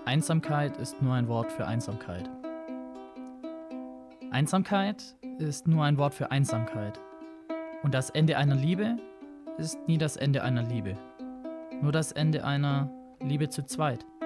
Einsamkeit ist nur ein Wort für Einsamkeit. Einsamkeit ist nur ein Wort für Einsamkeit. Und das Ende einer Liebe ist nie das Ende einer Liebe. Nur das Ende einer Liebe zu zweit.